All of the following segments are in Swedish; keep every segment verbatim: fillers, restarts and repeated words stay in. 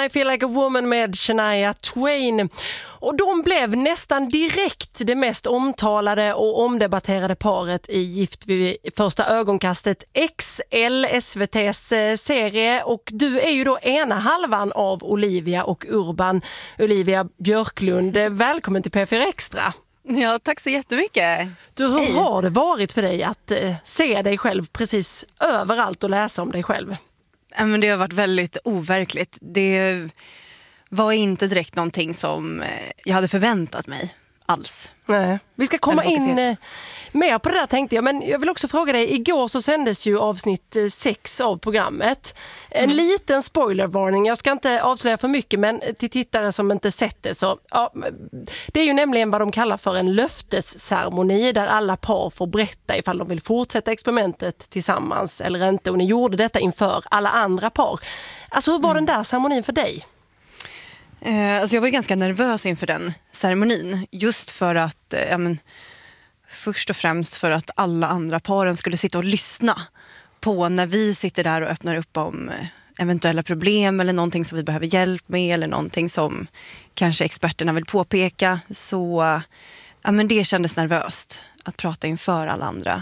I Feel Like a Woman med Shania Twain. Och de blev nästan direkt det mest omtalade och omdebatterade paret i Gift vid första ögonkastet, X L, S V T:s serie. Och du är ju då ena halvan av Olivia och Urban. Olivia Björklund, välkommen till P fyra Extra. Ja, tack så jättemycket. Du, hur Hej. har det varit för dig att eh, se dig själv precis överallt och läsa om dig själv? Men det har varit väldigt overkligt. Det var inte direkt någonting som jag hade förväntat mig alls. Nej. Vi ska komma in eh, mer på det där, tänkte jag. Men jag vill också fråga dig, igår så sändes ju avsnitt sex av programmet. En mm. liten spoilervarning, jag ska inte avslöja för mycket, men till tittare som inte sett det så... Ja, det är ju nämligen vad de kallar för en löftesceremoni där alla par får berätta ifall de vill fortsätta experimentet tillsammans eller inte. Och ni gjorde detta inför alla andra par. Alltså hur var mm. den där ceremonin för dig? Eh, alltså jag var ju ganska nervös inför den ceremonin. Just för att... Eh, ja, men, först och främst för att alla andra paren skulle sitta och lyssna på när vi sitter där och öppnar upp om eventuella problem eller någonting som vi behöver hjälp med eller någonting som kanske experterna vill påpeka. Så ja, men det kändes nervöst att prata inför alla andra.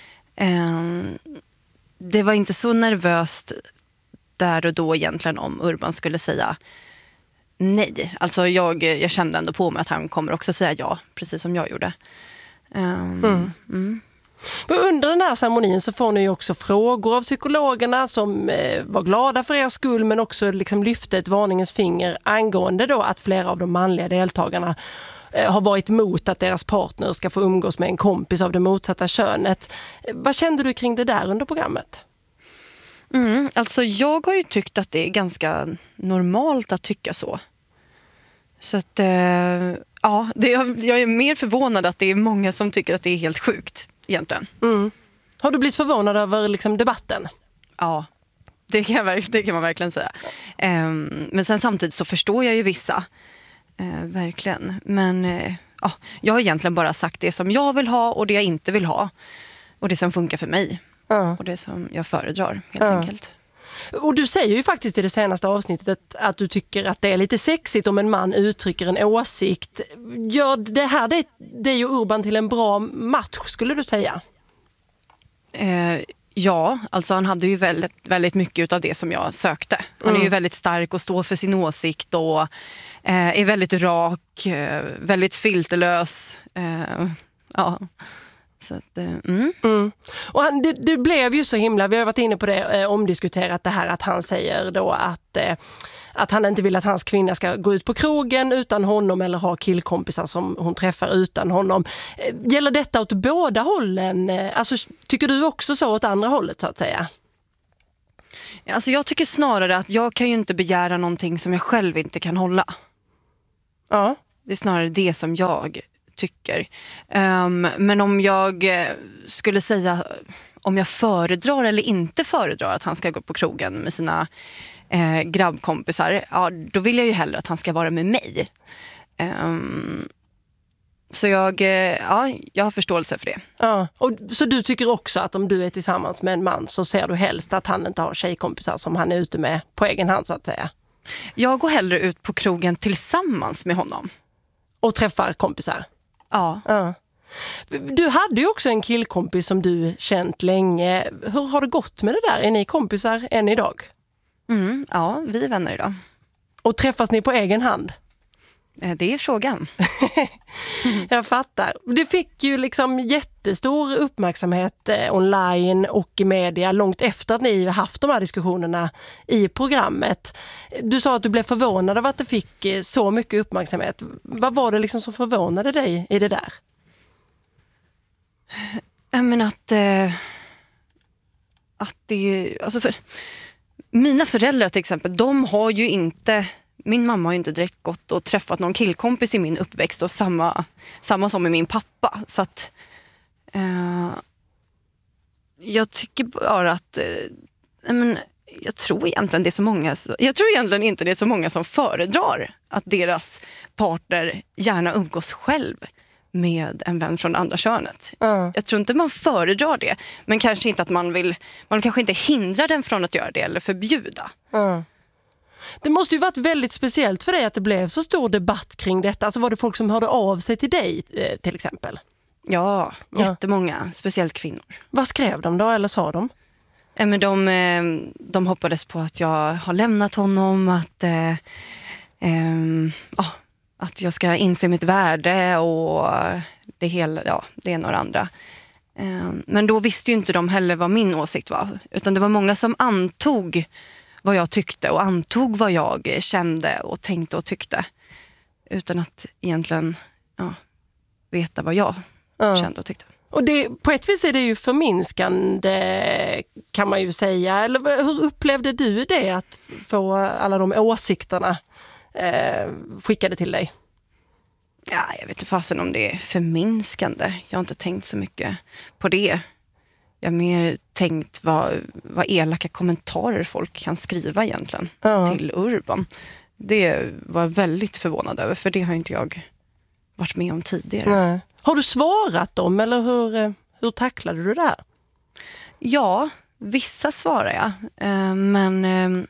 Det var inte så nervöst där och då egentligen om Urban skulle säga nej. Alltså jag, jag kände ändå på mig att han kommer också säga ja, precis som jag gjorde. Um, mm. Mm. Under den här ceremonin så får ni ju också frågor av psykologerna som eh, var glada för er skull, men också liksom lyfte ett varningens finger angående då att flera av de manliga deltagarna eh, har varit emot att deras partner ska få umgås med en kompis av det motsatta könet. Eh, vad kände du kring det där under programmet? Mm, alltså jag har ju tyckt att det är ganska normalt att tycka så. Så att... Eh... Ja, det, jag är mer förvånad att det är många som tycker att det är helt sjukt egentligen. Mm. Har du blivit förvånad över liksom, debatten? Ja, det kan, jag, det kan man verkligen säga. Um, men sen samtidigt så förstår jag ju vissa. Uh, verkligen. Men uh, ja, jag har egentligen bara sagt det som jag vill ha och det jag inte vill ha. Och det som funkar för mig. Uh. Och det som jag föredrar helt uh. enkelt. Och du säger ju faktiskt i det senaste avsnittet att, att du tycker att det är lite sexigt om en man uttrycker en åsikt. Gör det här det, det är ju Urban till en bra match, skulle du säga? Eh, ja, alltså han hade ju väldigt, väldigt mycket av det som jag sökte. Han mm. är ju väldigt stark och står för sin åsikt och eh, är väldigt rak, eh, väldigt filterlös. Eh, ja... Så att, mm. Mm. Och han, det, det blev ju så himla, vi har varit inne på det, eh, omdiskuterat det här att han säger då att, eh, att han inte vill att hans kvinna ska gå ut på krogen utan honom eller ha killkompisar som hon träffar utan honom. Eh, gäller detta åt båda hållen? Eh, alltså, tycker du också så åt andra hållet så att säga? Alltså jag tycker snarare att jag kan ju inte begära någonting som jag själv inte kan hålla. Ja. Det är snarare det som jag tycker. Um, men om jag skulle säga om jag föredrar eller inte föredrar att han ska gå på krogen med sina eh, grabbkompisar, ja, då vill jag ju hellre att han ska vara med mig. Um, så jag, ja, jag har förståelse för det. Ja. Och, så du tycker också att om du är tillsammans med en man så ser du helst att han inte har tjejkompisar som han är ute med på egen hand så att säga? Jag går hellre ut på krogen tillsammans med honom. Och träffar kompisar? Ja. ja. Du hade ju också en killkompis som du känt länge. Hur har det gått med det där? Är ni kompisar än idag? Mm, ja, vi är vänner idag. Och träffas ni på egen hand? Det är frågan. Jag fattar. Det fick ju liksom jättestor uppmärksamhet eh, online och i media långt efter att ni haft de här diskussionerna i programmet. Du sa att du blev förvånad av att det fick eh, så mycket uppmärksamhet. Vad var det liksom som förvånade dig i det där? Jag menar att, eh, att det... Alltså för, mina föräldrar till exempel, de har ju inte... Min mamma har ju inte direkt gått och träffat någon killkompis i min uppväxt och samma, samma som med min pappa. Så att eh, jag tycker bara att eh, men, jag tror egentligen det är så många jag tror egentligen inte det är så många som föredrar att deras partner gärna umgås själv med en vän från andra könet. Mm. Jag tror inte man föredrar det, men kanske inte att man vill man kanske inte hindrar den från att göra det eller förbjuda. Mm. Det måste ju varit väldigt speciellt för dig att det blev så stor debatt kring detta. Alltså var det folk som hörde av sig till dig eh, till exempel? Ja, jättemånga, ja. Speciellt kvinnor. Vad skrev de då eller sa de? Ja, men de, de hoppades på att jag har lämnat honom, att, eh, eh, ja, att jag ska inse mitt värde och det, hela, ja, det ena och det andra. Eh, men då visste ju inte de heller vad min åsikt var. Utan det var många som antog vad jag tyckte och antog vad jag kände och tänkte och tyckte. Utan att egentligen ja, veta vad jag ja. kände och tyckte. Och det, på ett vis är det ju förminskande kan man ju säga. Eller hur upplevde du det att få alla de åsikterna eh, skickade till dig? Ja, jag vet inte fasen om det är förminskande. Jag har inte tänkt så mycket på det. Jag har mer tänkt vad, vad elaka kommentarer folk kan skriva egentligen ja. till Urban. Det var jag väldigt förvånad över, för det har inte jag varit med om tidigare. Nej. Har du svarat dem eller hur, hur tacklade du det här? Ja, vissa svarar jag. Men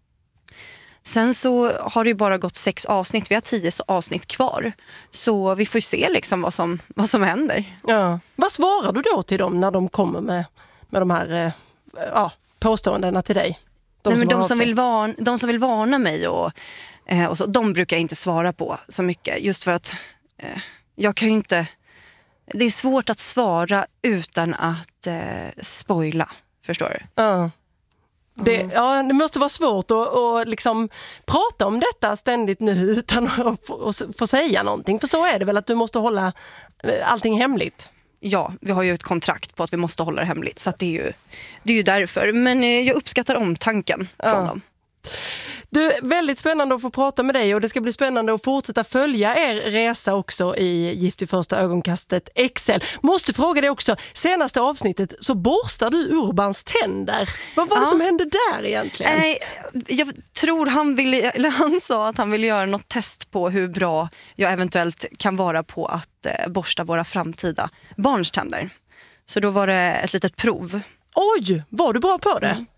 sen så har det ju bara gått sex avsnitt. Vi har tio avsnitt kvar. Så vi får se liksom vad som, vad som händer. Ja. Vad svarar du då till dem när de kommer med, med de här ja, påståendena till dig? De, Nej, som, men de, som, vill varna, de som vill varna mig och, och så, de brukar jag inte svara på så mycket. Just för att eh, jag kan ju inte... Det är svårt att svara utan att eh, spoila, förstår du? Ja. Det, ja, det måste vara svårt att, att liksom prata om detta ständigt nu utan att få, få säga någonting. För så är det väl, att du måste hålla allting hemligt. Ja, vi har ju ett kontrakt på att vi måste hålla det hemligt. Så att det, är ju, det är ju därför. Men eh, jag uppskattar omtanken från ja. dem. Du, väldigt spännande att få prata med dig och det ska bli spännande att fortsätta följa er resa också i Gift vid första ögonkastet X L. Måste fråga dig också, senaste avsnittet så borstar du Urbans tänder. Vad var ja. det som hände där egentligen? Nej, jag tror han ville, eller han sa att han ville göra något test på hur bra jag eventuellt kan vara på att eh, borsta våra framtida barns tänder. Så då var det ett litet prov. Oj, var du bra på det? Mm.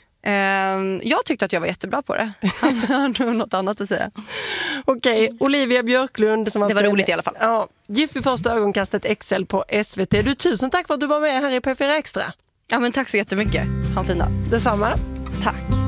Jag tyckte att jag var jättebra på det. Han har nog något annat att säga. Okej, okay, Olivia Björklund. Som det var roligt i alla fall. Ja, Gift vid första ögonkastet X L på S V T. Du, tusen tack för att du var med här i P fyra Extra. Ja, men tack så jättemycket. Ha en fin dag. Detsamma. Tack.